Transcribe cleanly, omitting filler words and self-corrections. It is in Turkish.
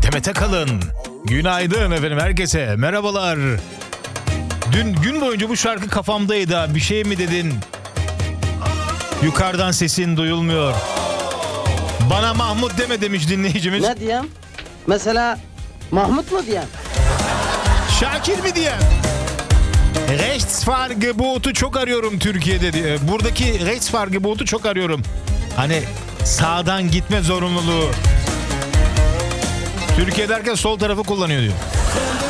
Demet Akalın. Günaydın efendim herkese. Merhabalar. Dün gün boyunca bu şarkı kafamdaydı ha. Bir şey mi dedin? Yukarıdan sesin duyulmuyor. Bana Mahmut deme demiş dinleyicimiz. Ne diyeyim? Mesela Mahmut mu diyeyim? Şakir mi diyeyim? Rechtsfahrgebotu çok arıyorum Türkiye'de diye. Buradaki Rechtsfahrgebotu çok arıyorum. Hani sağdan gitme zorunluluğu. Türkiye derken sol tarafı kullanıyor diyor.